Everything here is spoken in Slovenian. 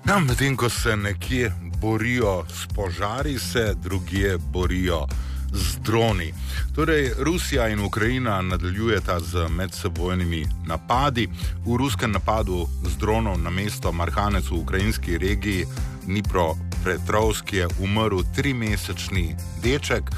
Medtem ko se nekje borijo s požari, se drugje borijo z droni. Torej, Rusija in Ukrajina nadaljujeta z medsebojnimi napadi. V ruskem napadu z dronov na mesto Marhanec v ukrajinski regiji Dnipropetrovsk je umrl 3-mesečni deček.